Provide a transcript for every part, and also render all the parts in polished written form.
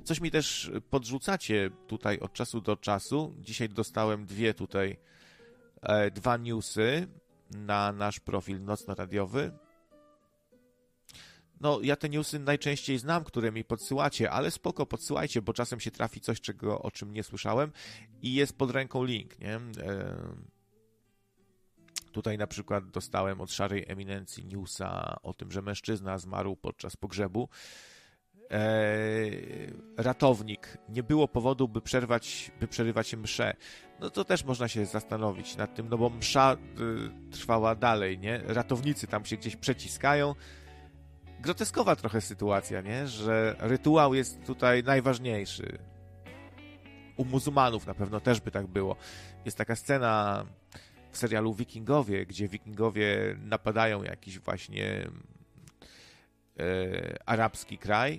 Coś mi też podrzucacie tutaj od czasu do czasu. Dzisiaj dostałem dwa newsy na nasz profil nocno-radiowy. No, ja te newsy najczęściej znam, które mi podsyłacie, ale spoko, podsyłajcie, bo czasem się trafi coś, o czym nie słyszałem i jest pod ręką link, nie? Tutaj na przykład dostałem od Szarej Eminencji newsa o tym, że mężczyzna zmarł podczas pogrzebu. Ratownik. Nie było powodu, by przerywać mszę. No to też można się zastanowić nad tym, no bo msza trwała dalej, nie? Ratownicy tam się gdzieś przeciskają. Groteskowa trochę sytuacja, nie? Że rytuał jest tutaj najważniejszy. U muzułmanów na pewno też by tak było. Jest taka scena w serialu Wikingowie, gdzie Wikingowie napadają jakiś właśnie arabski kraj,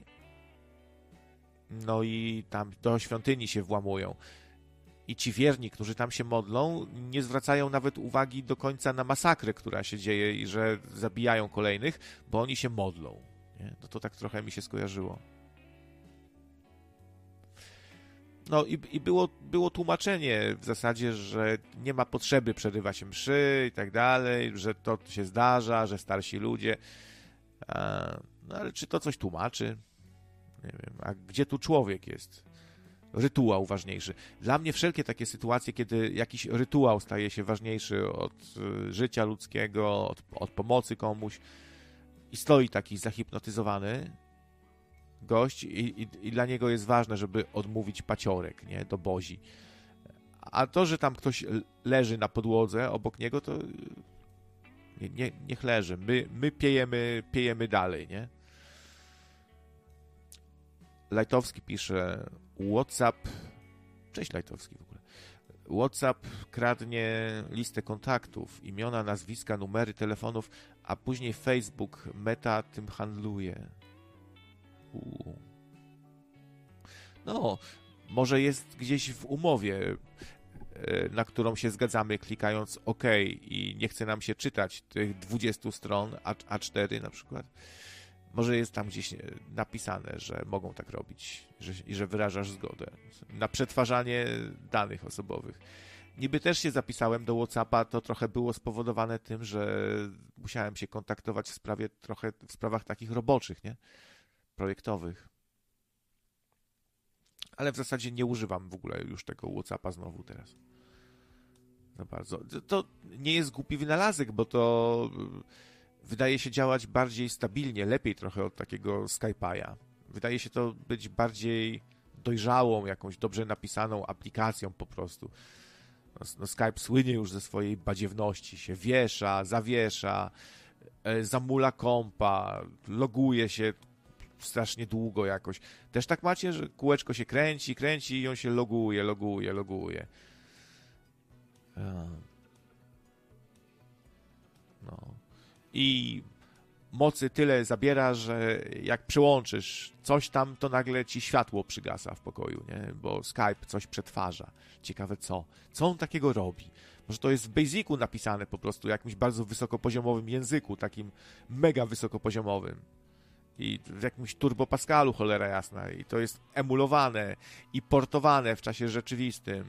no i tam do świątyni się włamują. I ci wierni, którzy tam się modlą, nie zwracają nawet uwagi do końca na masakrę, która się dzieje i że zabijają kolejnych, bo oni się modlą. Nie? No to tak trochę mi się skojarzyło. No i było tłumaczenie w zasadzie, że nie ma potrzeby przerywać mszy i tak dalej, że to się zdarza, że starsi ludzie. No ale czy to coś tłumaczy? Nie wiem, a gdzie tu człowiek jest? Rytuał ważniejszy. Dla mnie wszelkie takie sytuacje, kiedy jakiś rytuał staje się ważniejszy od życia ludzkiego, od pomocy komuś i stoi taki zahipnotyzowany gość i dla niego jest ważne, żeby odmówić paciorek, nie, do bozi. A to, że tam ktoś leży na podłodze obok niego, to niech leży. My piejemy dalej, nie? Lajtowski pisze WhatsApp. Cześć Lajtowski w ogóle. WhatsApp kradnie listę kontaktów, imiona, nazwiska, numery telefonów, a później Facebook, Meta tym handluje. No, może jest gdzieś w umowie, na którą się zgadzamy klikając OK i nie chce nam się czytać tych 20 stron A4 na przykład. Może jest tam gdzieś napisane, że mogą tak robić i że wyrażasz zgodę na przetwarzanie danych osobowych. Niby też się zapisałem do WhatsAppa, to trochę było spowodowane tym, że musiałem się kontaktować w sprawach takich roboczych, nie? Projektowych. Ale w zasadzie nie używam w ogóle już tego WhatsAppa znowu teraz. Za bardzo. To nie jest głupi wynalazek, bo to wydaje się działać bardziej stabilnie, lepiej trochę od takiego Skype'a. Wydaje się to być bardziej dojrzałą, jakąś dobrze napisaną aplikacją po prostu. No Skype słynie już ze swojej badziewności. Się wiesza, zawiesza, zamula kompa, loguje się strasznie długo jakoś. Też tak macie, że kółeczko się kręci i on się loguje. No. I mocy tyle zabiera, że jak przyłączysz coś tam, to nagle ci światło przygasa w pokoju, nie? Bo Skype coś przetwarza. Ciekawe co? Co on takiego robi? Może to jest w Basicu napisane po prostu, jakimś bardzo wysokopoziomowym języku, takim mega wysokopoziomowym. I w jakimś Turbo Pascalu, cholera jasna. I to jest emulowane i portowane w czasie rzeczywistym.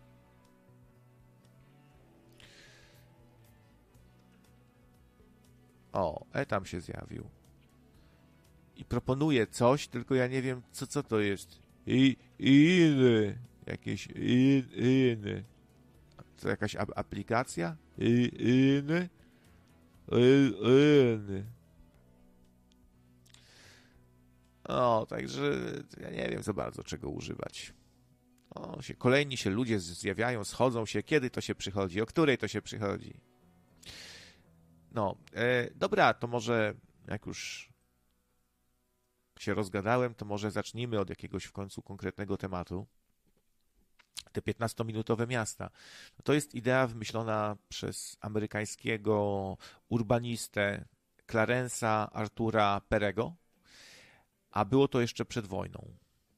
O, tam się zjawił. I proponuje coś, tylko ja nie wiem, co to jest. Inny. Jakieś inny. To jakaś aplikacja? Inny. O, także ja nie wiem za bardzo czego używać. Kolejni się ludzie zjawiają, schodzą się. Kiedy to się przychodzi? O której to się przychodzi? No, dobra, to może jak już się rozgadałem, to może zacznijmy od jakiegoś w końcu konkretnego tematu. Te 15-minutowe miasta. To jest idea wymyślona przez amerykańskiego urbanistę Clarence'a Artura Perego, a było to jeszcze przed wojną.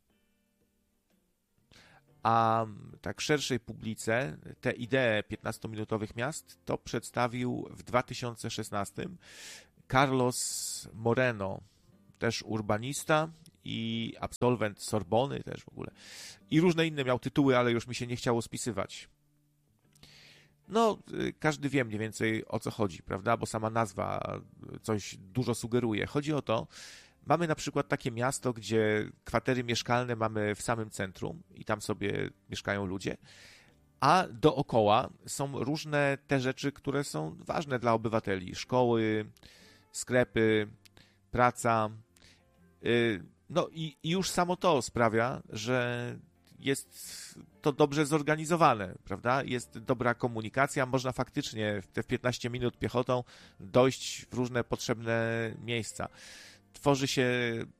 A tak w szerszej publice tę ideę 15-minutowych miast to przedstawił w 2016 Carlos Moreno, też urbanista i absolwent Sorbony też w ogóle. I różne inne miał tytuły, ale już mi się nie chciało spisywać. No, każdy wie mniej więcej o co chodzi, prawda? Bo sama nazwa coś dużo sugeruje. Chodzi o to, mamy na przykład takie miasto, gdzie kwatery mieszkalne mamy w samym centrum i tam sobie mieszkają ludzie, a dookoła są różne te rzeczy, które są ważne dla obywateli. Szkoły, sklepy, praca. No i już samo to sprawia, że jest to dobrze zorganizowane, prawda? Jest dobra komunikacja, można faktycznie w te 15 minut piechotą dojść w różne potrzebne miejsca. Tworzy się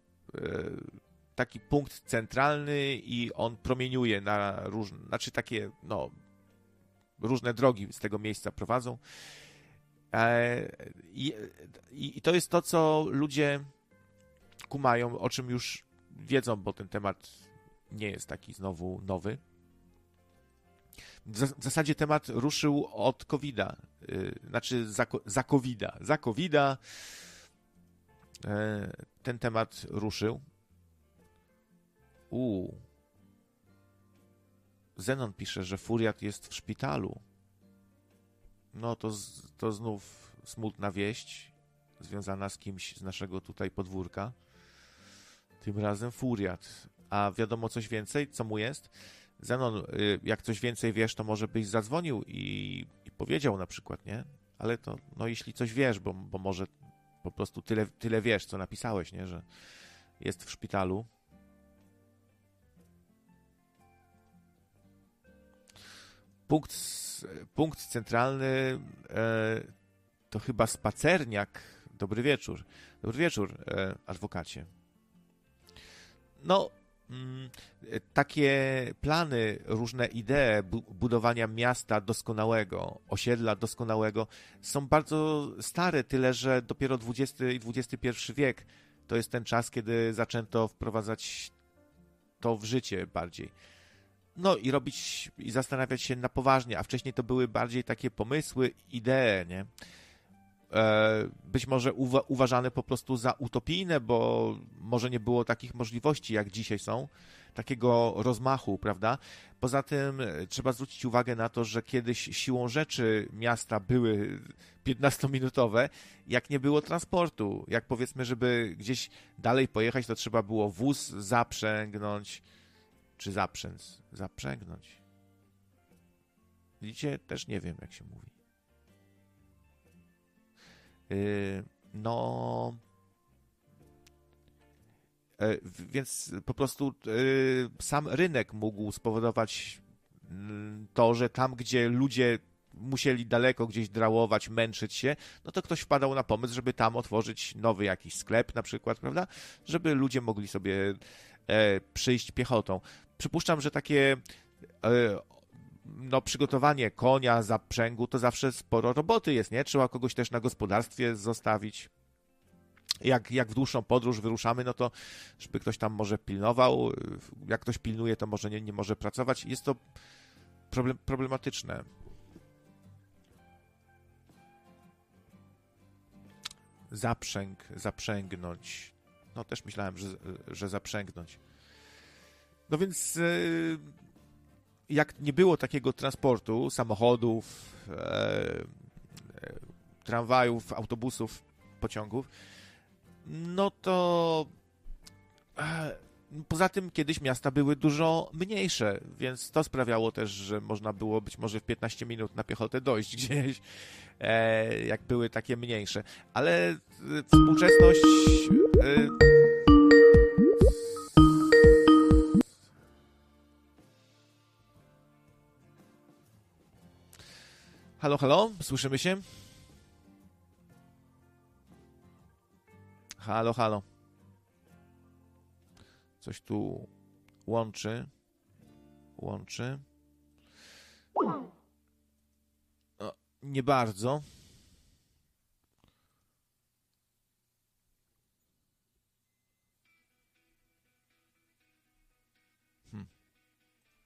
taki punkt centralny i on promieniuje na różne, znaczy takie, no, różne drogi z tego miejsca prowadzą. I to jest to, co ludzie kumają, o czym już wiedzą, bo ten temat nie jest taki znowu nowy. W zasadzie temat ruszył od COVID-a, znaczy za COVID-a ten temat ruszył. Zenon pisze, że Furiat jest w szpitalu. No to znów smutna wieść związana z kimś z naszego tutaj podwórka. Tym razem Furiat. A wiadomo coś więcej? Co mu jest? Zenon, jak coś więcej wiesz, to może byś zadzwonił i powiedział na przykład, nie? Ale to, no jeśli coś wiesz, bo może po prostu tyle wiesz, co napisałeś, nie? Że jest w szpitalu. Punkt centralny to chyba Spacerniak. Dobry wieczór. Dobry wieczór, adwokacie. No, takie plany, różne idee budowania miasta doskonałego, osiedla doskonałego są bardzo stare, tyle że dopiero XX i XXI wiek to jest ten czas, kiedy zaczęto wprowadzać to w życie bardziej. No i robić i zastanawiać się na poważnie, a wcześniej to były bardziej takie pomysły, idee, nie? Być może uważane po prostu za utopijne, bo może nie było takich możliwości, jak dzisiaj są, takiego rozmachu, prawda? Poza tym trzeba zwrócić uwagę na to, że kiedyś siłą rzeczy miasta były 15-minutowe, jak nie było transportu. Jak powiedzmy, żeby gdzieś dalej pojechać, to trzeba było wóz zaprzęgnąć, czy zaprzęgnąć. Widzicie? Też nie wiem, jak się mówi. No, więc po prostu sam rynek mógł spowodować to, że tam, gdzie ludzie musieli daleko gdzieś drałować, męczyć się, no to ktoś wpadał na pomysł, żeby tam otworzyć nowy jakiś sklep na przykład, prawda? Żeby ludzie mogli sobie przyjść piechotą. Przypuszczam, że takie no, przygotowanie konia, zaprzęgu, to zawsze sporo roboty jest, nie? Trzeba kogoś też na gospodarstwie zostawić. Jak w dłuższą podróż wyruszamy, no to żeby ktoś tam może pilnował, jak ktoś pilnuje, to może nie może pracować. Jest to problematyczne. Zaprzęgnąć. No też myślałem, że zaprzęgnąć. No więc jak nie było takiego transportu, samochodów, tramwajów, autobusów, pociągów, no to poza tym kiedyś miasta były dużo mniejsze, więc to sprawiało też, że można było być może w 15 minut na piechotę dojść gdzieś, jak były takie mniejsze. Ale współczesność... Halo, halo? Słyszymy się? Halo, halo. Coś tu łączy. No, nie bardzo.